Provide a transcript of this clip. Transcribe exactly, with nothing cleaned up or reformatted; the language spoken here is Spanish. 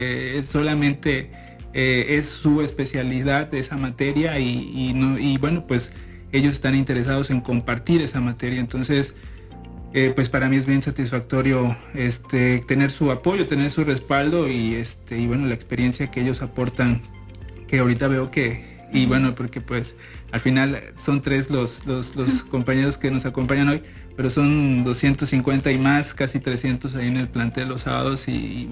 eh, solamente eh, es su especialidad de esa materia y, y, no, y bueno, pues ellos están interesados en compartir esa materia. Entonces, eh, pues para mí es bien satisfactorio este, tener su apoyo, tener su respaldo y, este, y bueno, la experiencia que ellos aportan, que ahorita veo que, y bueno, porque pues al final son tres los, los, los compañeros que nos acompañan hoy, pero son doscientos cincuenta y más, casi trescientos ahí en el plantel los sábados y